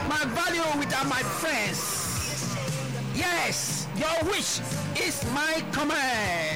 my value with my friends. Yes, your wish is my command.